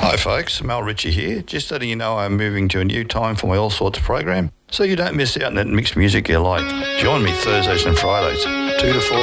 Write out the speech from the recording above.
Hi folks, Mel Ritchie here. Just letting you know I'm moving to a new time for my All Sorts program, so you don't miss out on that mixed music you like. Join me Thursdays and Fridays, 2 to 4